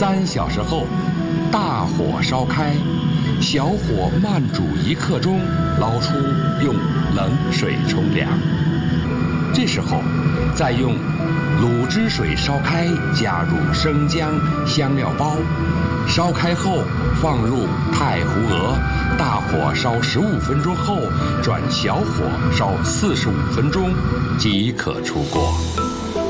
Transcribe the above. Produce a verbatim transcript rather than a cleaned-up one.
三小时后，大火烧开，小火慢煮一刻钟，捞出用冷水冲凉。这时候，再用卤汁水烧开，加入生姜、香料包，烧开后放入太湖鹅，大火烧十五分钟后，转小火烧四十五分钟即可出锅。